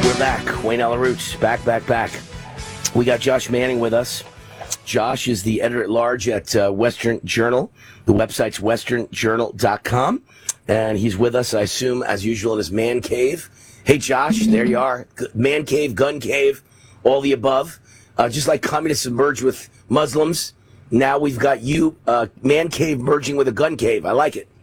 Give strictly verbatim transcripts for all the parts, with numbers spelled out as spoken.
We're back. Wayne Allyn Root, back, back, back. We got Josh Manning with us. Josh is the editor-at-large at uh, Western Journal. The website's western journal dot com. And he's with us, I assume, as usual, in his man cave. Hey, Josh, there you are. Man cave, gun cave, all the above. Uh, just like communists have merged with Muslims, now we've got you, uh, man cave merging with a gun cave. I like it.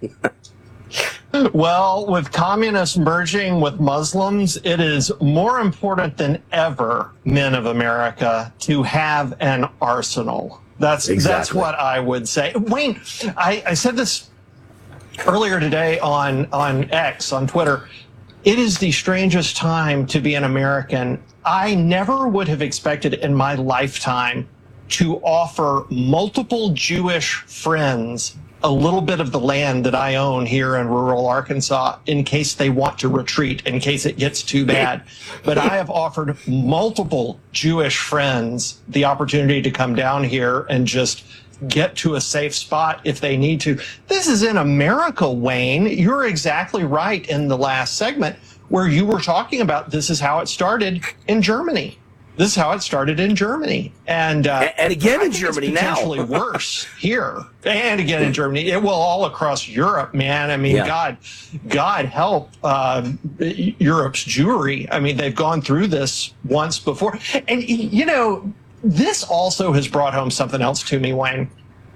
Well, with communists merging with Muslims, it is more important than ever, men of America, to have an arsenal. That's Exactly. that's what I would say. Wayne, I, I said this earlier today on, on X, on Twitter. It is the strangest time to be an American. I never would have expected in my lifetime to offer multiple Jewish friends a little bit of the land that I own here in rural Arkansas in case they want to retreat, in case it gets too bad. But I have offered multiple Jewish friends the opportunity to come down here and just get to a safe spot if they need to. This is in America, Wayne. You're exactly right in the last segment where you were talking about this is how it started in Germany. This is how it started in Germany. And uh, and, and again I in think Germany it's now. potentially worse here. And again in Germany. It will all across Europe, man. I mean, Yeah. God, God help uh, Europe's Jewry. I mean, they've gone through this once before. And, you know, this also has brought home something else to me, Wayne.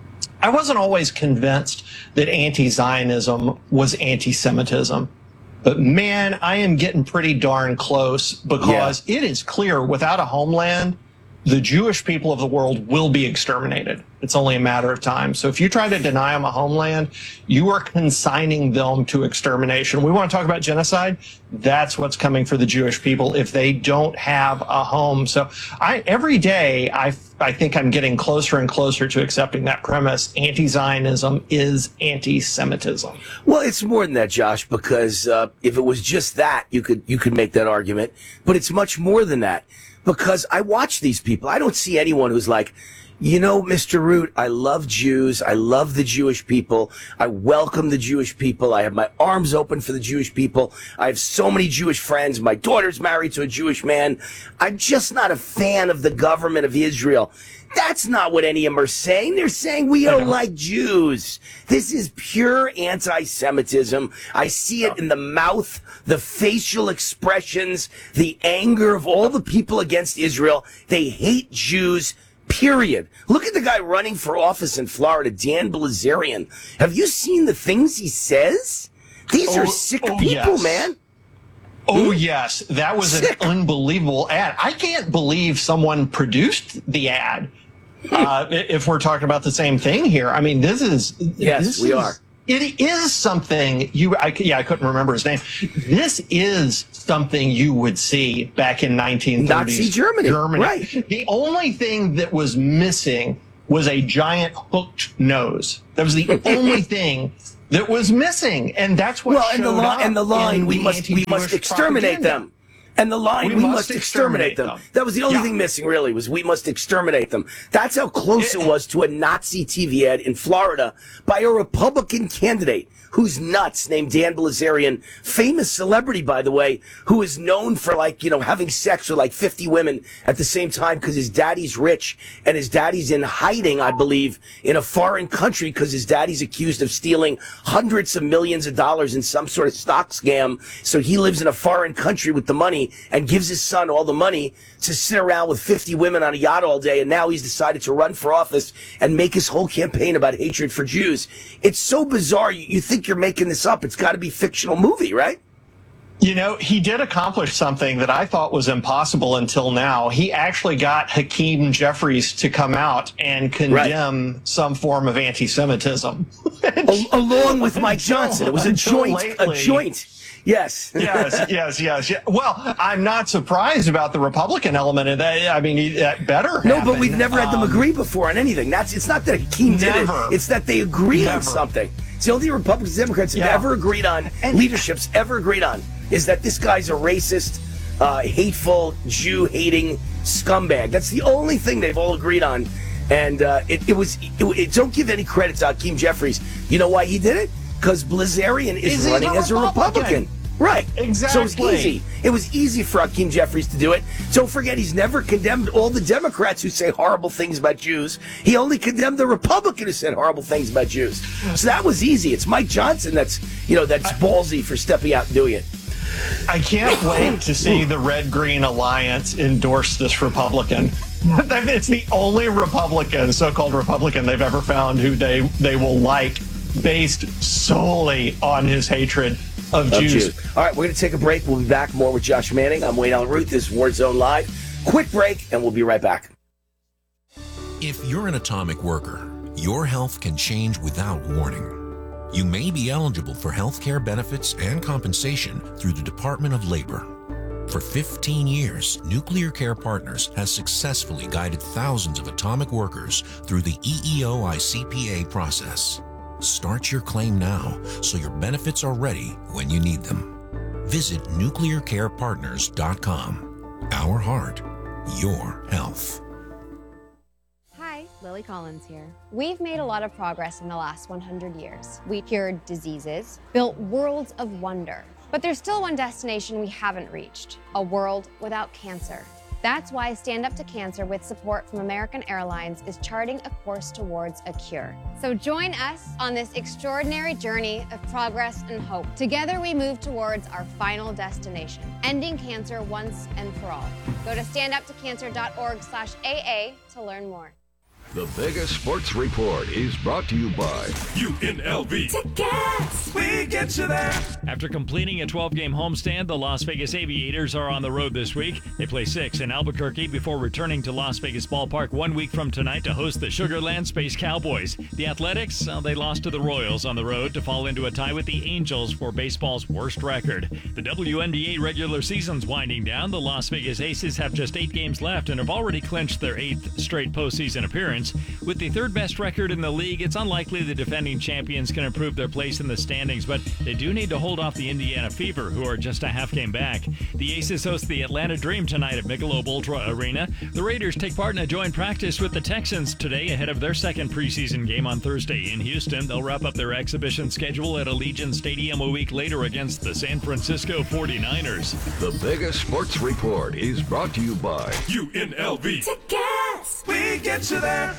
I wasn't always convinced that anti-Zionism was anti-Semitism. But man, I am getting pretty darn close because yeah. it is clear without a homeland, the Jewish people of the world will be exterminated. It's only a matter of time. So if you try to deny them a homeland, you are consigning them to extermination. We want to talk about genocide. That's what's coming for the Jewish people if they don't have a home. So I, every day, I, I think I'm getting closer and closer to accepting that premise. Anti-Zionism is anti-Semitism. Well, it's more than that, Josh, because uh, if it was just that, you could you could make that argument. But it's much more than that. Because I watch these people. I don't see anyone who's like, you know, Mister Root, I love Jews. I love the Jewish people. I welcome the Jewish people. I have my arms open for the Jewish people. I have so many Jewish friends. My daughter's married to a Jewish man. I'm just not a fan of the government of Israel. That's not what any of them are saying. They're saying we don't like Jews. This is pure anti-Semitism. I see it in the mouth, the facial expressions, the anger of all the people against Israel. They hate Jews, period. Look at the guy running for office in Florida, Dan Bilzerian. Have you seen the things he says? These oh, are sick oh, people, yes. man. Oh, yes. That was Sick. an unbelievable ad. I can't believe someone produced the ad. Uh, if we're talking about the same thing here. I mean, this is... Yes, this we is, are. It is something you... I, yeah, I couldn't remember his name. This is something you would see back in nineteen thirties. Nazi Germany. Germany. Right. The only thing that was missing was a giant hooked nose. That was the only thing that was missing, and that's what well, and the, showed li- up and the line, in we the must we must anti-Jewish exterminate propaganda. them. And the line, we, We must, must exterminate, exterminate them. them. That was the only Yeah. thing missing, really, was we must exterminate them. That's how close it, it was to a Nazi T V ad in Florida by a Republican candidate who's nuts, named Dan Bilzerian, famous celebrity, by the way, who is known for, like, you know, having sex with like fifty women at the same time because his daddy's rich and his daddy's in hiding, I believe, in a foreign country because his daddy's accused of stealing hundreds of millions of dollars in some sort of stock scam. So he lives in a foreign country with the money and gives his son all the money to sit around with fifty women on a yacht all day, and now he's decided to run for office and make his whole campaign about hatred for Jews. It's so bizarre. You, you think you're making this up. It's got to be a fictional movie, right? You know, he did accomplish something that I thought was impossible until now. He actually got Hakeem Jeffries to come out and condemn right. some form of anti-Semitism. Al- along with Mike Johnson. It was a joint, lately. a joint. Yes. yes, yes, yes, yes. Well, I'm not surprised about the Republican element of that. I mean, that better No, happen. but we've never had them Um, agree before on anything. That's It's not that Hakeem did it. Never. It's that they agree Never. on something. It's the only thing Republicans and Democrats have Yeah. ever agreed on, And- leaderships ever agreed on, is that this guy's a racist, uh, hateful, Jew-hating scumbag. That's the only thing they've all agreed on. And uh, it, it was, it, it, don't give any credit to Hakeem Jeffries. You know why he did it? Because Bilzerian is, Is he running a as a Republican? Republican. Right. Exactly. So it was easy. It was easy for Hakeem Jeffries to do it. Don't forget, he's never condemned all the Democrats who say horrible things about Jews. He only condemned the Republican who said horrible things about Jews. So that was easy. It's Mike Johnson that's, you know, that's ballsy for stepping out and doing it. I can't wait to see the Red-Green Alliance endorse this Republican. It's the only Republican, so-called Republican, they've ever found who they, they will like based solely on his hatred of, of Jews. Jews. All right, we're going to take a break. We'll be back more with Josh Manning. I'm Wayne Allen Root. This is Warzone Live. Quick break, and we'll be right back. If you're an atomic worker, your health can change without warning. You may be eligible for health care benefits and compensation through the Department of Labor. For fifteen years, Nuclear Care Partners has successfully guided thousands of atomic workers through the E E O I C P A process. Start your claim now so your benefits are ready when you need them. Visit nuclear care partners dot com. Our heart, your health. Hi, Lily Collins here. We've made a lot of progress in the last one hundred years. We cured diseases, built worlds of wonder. But there's still one destination we haven't reached, a world without cancer. That's why Stand Up to Cancer, with support from American Airlines, is charting a course towards a cure. So join us on this extraordinary journey of progress and hope. Together we move towards our final destination, ending cancer once and for all. Go to stand up to cancer dot org slash A A to learn more. The Vegas Sports Report is brought to you by U N L V. Tickets! We get you there. After completing a twelve-game homestand, the Las Vegas Aviators are on the road this week. They play six in Albuquerque before returning to Las Vegas Ballpark one week from tonight to host the Sugar Land Space Cowboys. The Athletics, uh, they lost to the Royals on the road to fall into a tie with the Angels for baseball's worst record. The W N B A regular season's winding down. The Las Vegas Aces have just eight games left and have already clinched their eighth straight postseason appearance. With the third best record in the league, it's unlikely the defending champions can improve their place in the standings, but they do need to hold off the Indiana Fever, who are just a half game back. The Aces host the Atlanta Dream tonight at Michelob Ultra Arena. The Raiders take part in a joint practice with the Texans today ahead of their second preseason game on Thursday in Houston. They'll wrap up their exhibition schedule at Allegiant Stadium a week later against the San Francisco forty-niners. The Vegas Sports Report is brought to you by U N L V. Tickets! We get you there.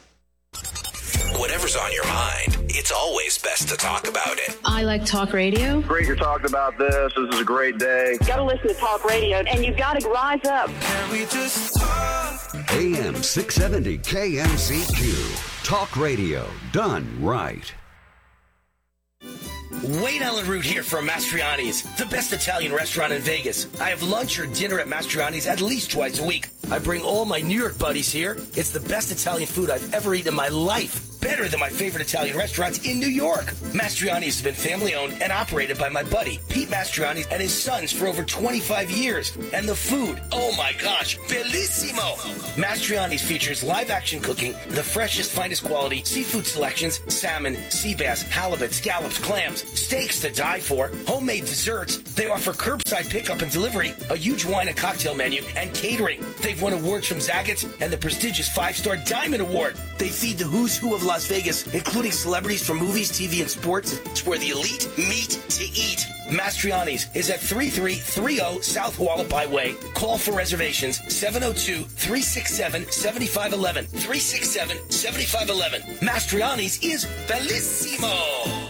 Whatever's on your mind, it's always best to talk about it. I like talk radio. Great you're talking about this. This is a great day. Got to listen to talk radio, and you've got to rise up. Can we just talk? A M six seventy K M C Q. Talk radio done right. Wayne Allen Root here from Mastriani's, the best Italian restaurant in Vegas. I have lunch or dinner at Mastriani's at least twice a week. I bring all my New York buddies here. It's the best Italian food I've ever eaten in my life. Better than my favorite Italian restaurants in New York. Mastriani's has been family owned and operated by my buddy, Pete Mastriani, and his sons for over twenty-five years. And the food, oh my gosh, bellissimo! Mastriani's features live action cooking, the freshest, finest quality seafood selections, salmon, sea bass, halibut, scallops, clams, steaks to die for, homemade desserts. They offer curbside pickup and delivery, a huge wine and cocktail menu, and catering. They've won awards from Zagat's and the prestigious five-star Diamond Award. They feed the who's who of Las Vegas, including celebrities from movies, T V, and sports. It's where the elite meet to eat. Mastriani's is at thirty-three thirty South Hualapai Way. Call for reservations seven oh two, three six seven, seven five one one. three six seven, seven five one one. Mastriani's is bellissimo.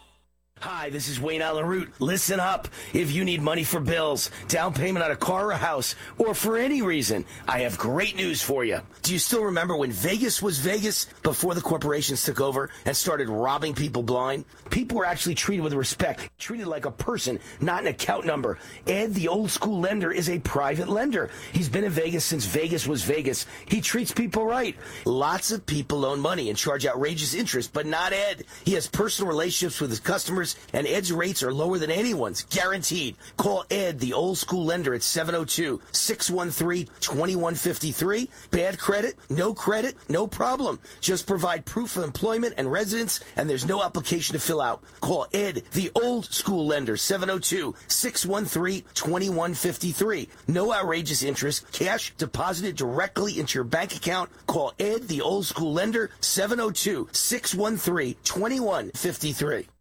Hi, this is Wayne Allen Root. Listen up. If you need money for bills, down payment on a car or a house, or for any reason, I have great news for you. Do you still remember when Vegas was Vegas before the corporations took over and started robbing people blind? People were actually treated with respect, treated like a person, not an account number. Ed, the old school lender, is a private lender. He's been in Vegas since Vegas was Vegas. He treats people right. Lots of people loan money and charge outrageous interest, but not Ed. He has personal relationships with his customers, and Ed's rates are lower than anyone's, guaranteed. Call Ed, the old school lender, at seven oh two, six one three, two one five three. Bad credit? No credit? No problem. Just provide proof of employment and residence, and there's no application to fill out. Call Ed, the old school lender, seven oh two, six one three, two one five three. No outrageous interest. Cash deposited directly into your bank account. Call Ed, the old school lender, seven oh two, six one three, two one five three. I was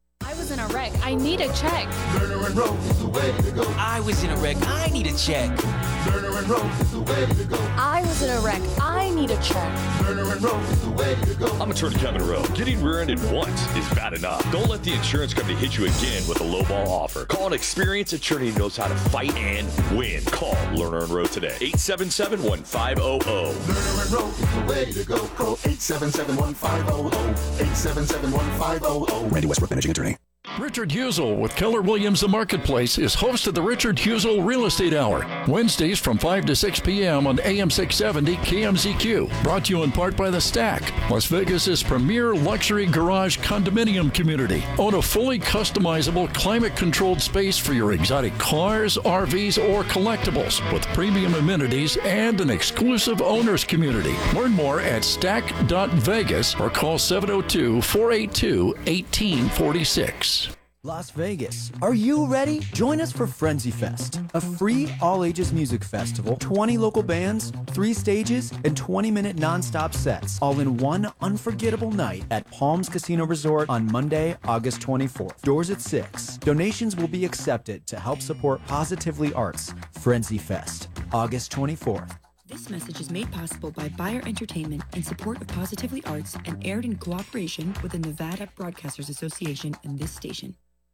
was in a wreck. I need a check. Lerner and Rowe is the way to go. I was in a wreck. I need a check. Lerner and Rowe is the way to go. I was in a wreck. I need a check. Lerner and Rowe is the way to go. I'm attorney Kevin Rowe. Getting rear-ended once is bad enough. Don't let the insurance company hit you again with a lowball offer. Call an experienced attorney who knows how to fight and win. Call Lerner and Rowe today. eight seven seven, one five zero zero. Lerner and Rowe is the way to go. Call eight seven seven, one five zero zero. eight seven seven, one five zero zero. Randy Westbrook, managing attorney. Richard Husel with Keller Williams The Marketplace is host of the Richard Husel Real Estate Hour, Wednesdays from five to six p.m. on A M six seventy K M Z Q. Brought to you in part by The Stack, Las Vegas's premier luxury garage condominium community. Own a fully customizable, climate-controlled space for your exotic cars, R Vs, or collectibles with premium amenities and an exclusive owners community. Learn more at stack dot vegas or call seven oh two, four eight two, one eight four six. Las Vegas. Are you ready? Join us for Frenzy Fest, a free all-ages music festival, twenty local bands, three stages, and twenty-minute non-stop sets, all in one unforgettable night at Palms Casino Resort on Monday, August twenty-fourth. Doors at six. Donations will be accepted to help support Positively Arts. Frenzy Fest, August twenty-fourth. This message is made possible by Bayer Entertainment in support of Positively Arts and aired in cooperation with the Nevada Broadcasters Association and this station.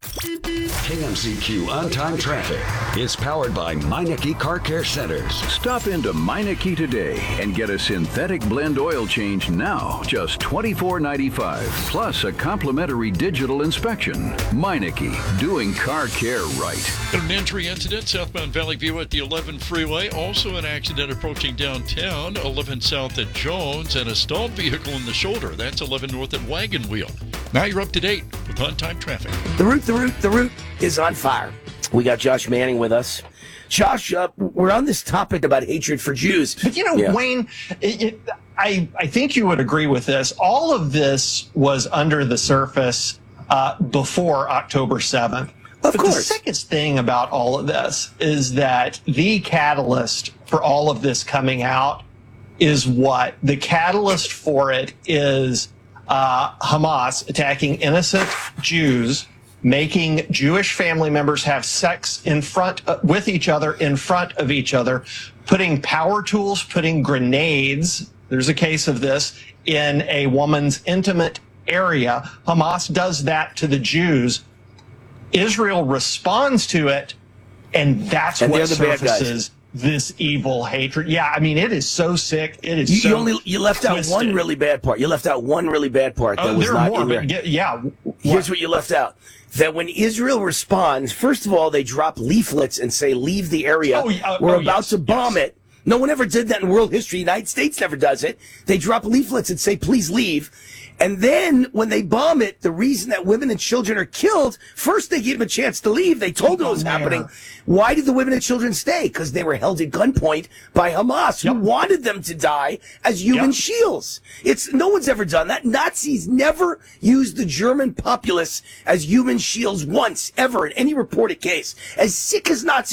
K M C Q On-Time Traffic is powered by Meineke Car Care Centers. Stop into Meineke today and get a synthetic blend oil change now, just twenty-four ninety-five, plus a complimentary digital inspection. Meineke, doing car care right. An entry incident southbound Valley View at the eleven freeway. Also an accident approaching downtown, eleven south at Jones, and a stalled vehicle in the shoulder. That's eleven north at Wagon Wheel. Now you're up to date with on-time traffic. The route, the route, the route is on fire. We got Josh Manning with us. Josh, uh, we're on this topic about hatred for Jews. But, you know, yeah. Wayne, it, it, I, I think you would agree with this. All of this was under the surface uh, before October seventh. Of but course. The sickest thing about all of this is that the catalyst for all of this coming out is what? The catalyst for it is uh, Hamas attacking innocent Jews, making Jewish family members have sex in front uh, with each other, in front of each other, putting power tools, putting grenades. There's a case of this in a woman's intimate area. Hamas does that to the Jews. Israel responds to it, and that's and what surfaces this evil hatred. Yeah, I mean, it is so sick. It is you, so you only you left twisted. out one really bad part. You left out one really bad part that oh, was there not are more, in there. but yeah. Here's what you left out. That when Israel responds, first of all, they drop leaflets and say, leave the area. Oh, uh, We're oh, about yes, to bomb yes. it. No one ever did that in world history. The United States never does it. They drop leaflets and say, please leave. And then when they bomb it, the reason that women and children are killed, first they gave them a chance to leave. They told them it was happening. Why did the women and children stay? Because they were held at gunpoint by Hamas, yep. who wanted them to die as human yep. shields. It's no one's ever done that. Nazis never used the German populace as human shields once, ever, in any reported case. As sick as Nazis